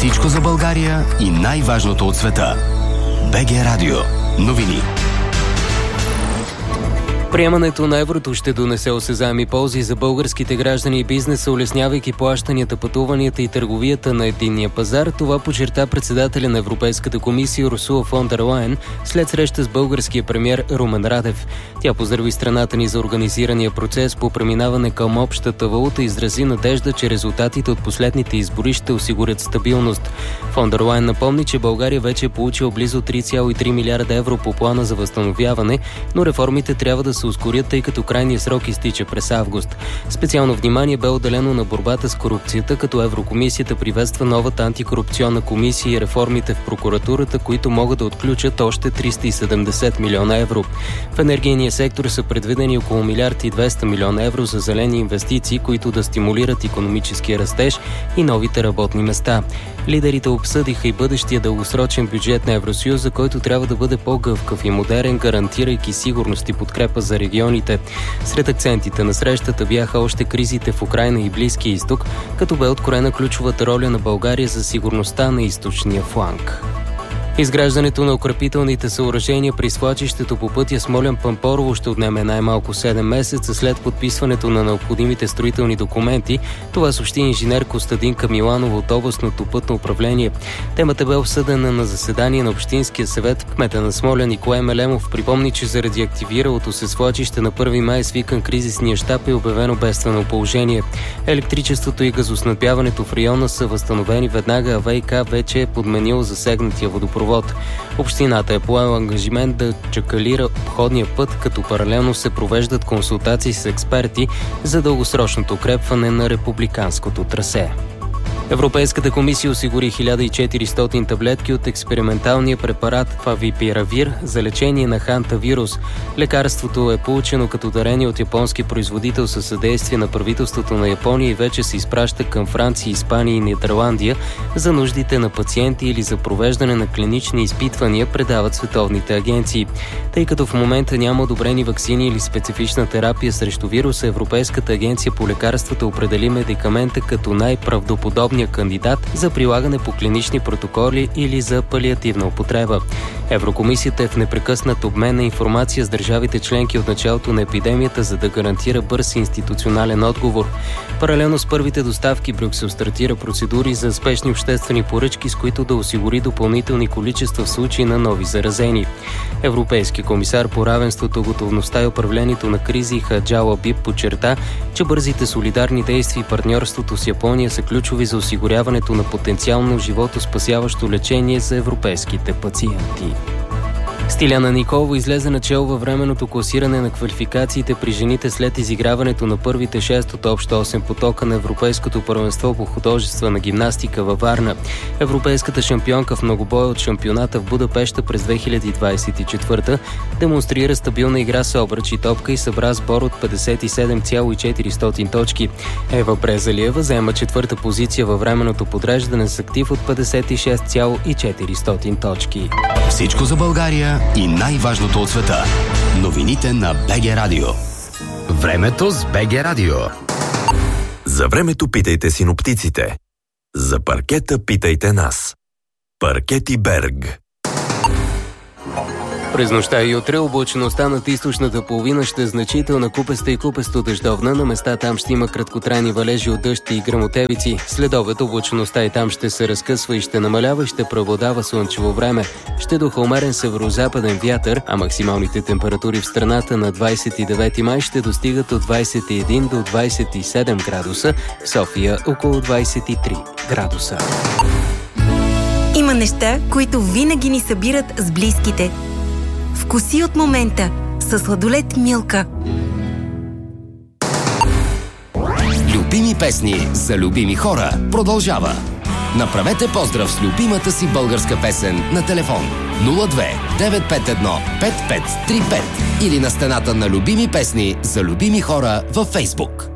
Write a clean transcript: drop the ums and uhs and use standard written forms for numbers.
Всичко за България и най-важното от света. БГ Радио. Новини. Приемането на еврото ще донесе осезаеми ползи за българските граждани и бизнеса, улеснявайки плащанията, пътуванията и търговията на единния пазар. Това подчерта председателя на Европейската комисия Урсула фон дер Лайен след среща с българския премиер Румен Радев. Тя поздрави страната ни за организирания процес по преминаване към общата валута и изрази надежда, че резултатите от последните избори ще осигурят стабилност. Фон дер Лайен напомни, че България вече е получила близо 3,3 милиарда евро по плана за възстановяване, но реформите трябва да се ускорят, тъй като крайният срок изтича през август. Специално внимание бе отделено на борбата с корупцията, като Еврокомисията приветства новата антикорупционна комисия и реформите в прокуратурата, които могат да отключат още 370 милиона евро. В енергийния сектор са предвидени около 1,2 милиарда евро за зелени инвестиции, които да стимулират икономическия растеж и новите работни места. Лидерите обсъдиха и бъдещия дългосрочен бюджет на Евросъюза, който трябва да бъде по-гъвкав и модерен, гарантирайки сигурност и подкрепа за регионите. Сред акцентите на срещата бяха още кризите в Украйна и Близкия изток, като бе откроена ключовата роля на България за сигурността на източния фланг. Изграждането на укрепителните съоръжения при свлачището по пътя Смолян-Пампорово ще отнеме най-малко 7 месеца след подписването на необходимите строителни документи. Това съобщи инженер Костадинка Миланова от областното пътно управление. Темата бе обсъдена на заседание на Общинския съвет. Кмета на Смолян Николай Мелемов припомни, че заради активиралото се свлачище на 1 май е свикан кризисния щаб и е обявено бедствено положение. Електричеството и газоснабдяването в района са възстановени веднага, а ВиК вече е подменил засегнатия водопровод. Общината е поела ангажимент да чакалира обходния път, като паралелно се провеждат консултации с експерти за дългосрочното укрепване на републиканското трасе. Европейската комисия осигури 1400 таблетки от експерименталния препарат Фавипиравир за лечение на хантавирус. Лекарството е получено като дарение от японски производител със съдействие на правителството на Япония и вече се изпраща към Франция, Испания и Нидерландия за нуждите на пациенти или за провеждане на клинични изпитвания, предават световните агенции. Тъй като в момента няма одобрени ваксини или специфична терапия срещу вируса, Европейската агенция по лекарствата определи медикамента като най-правдоподобния кандидат за прилагане по клинични протоколи или за палиативна употреба. Еврокомисията е в непрекъснат обмен на информация с държавите членки от началото на епидемията, за да гарантира бърз институционален отговор. Паралелно с първите доставки, Брюксел стартира процедури за спешни обществени поръчки, с които да осигури допълнителни количества в случай на нови заразени. Европейски комисар по равенството, готовността и управлението на кризи Хаджала Биб подчерта, че бързите солидарни действия и партньорството с Япония са ключови за осигуряването на потенциално животоспасяващо лечение за европейските пациенти. Стиляна Николова излезе начело във временното класиране на квалификациите при жените след изиграването на първите 6 от общо 8 потока на Европейското първенство по художествена гимнастика във Варна. Европейската шампионка в многобой от шампионата в Будапеща през 2024 демонстрира стабилна игра с обръч и топка и събра сбор от 57,400 точки. Ева Брезалиева заема 4-та позиция във временното подреждане с актив от 56,400 точки. Всичко за България и най-важното от света. Новините на БГ Радио. Времето с БГ Радио. За времето питайте синоптиците. За паркета питайте нас. Паркети Берг. През нощта и утре облачността над източната половина ще е значителна, купеста и купесто дъждовна. На места там ще има краткотрайни валежи от дъжд и гръмотевици. След обед облачността и там ще се разкъсва и ще намалява и ще преобладава слънчево време. Ще духа умерен северозападен вятър, а максималните температури в страната на 29 май ще достигат от 21 до 27 градуса, в София около 23 градуса. Има неща, които винаги ни събират с близките. Вкуси от момента със сладолед Милка. Любими песни за любими хора продължава. Направете поздрав с любимата си българска песен на телефон 02 951 5535 или на стената на любими песни за любими хора във Фейсбук.